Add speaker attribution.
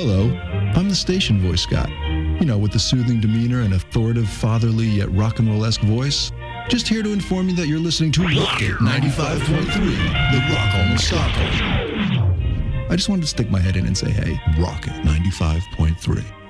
Speaker 1: Hello, I'm the station voice guy. You know, with the soothing demeanor and authoritative, fatherly, yet rock and roll-esque voice. Just here to inform you that you're listening to Rocket 95.3, the Rock Home of Stockholm. I just wanted to stick my head in and say, hey, Rocket 95.3.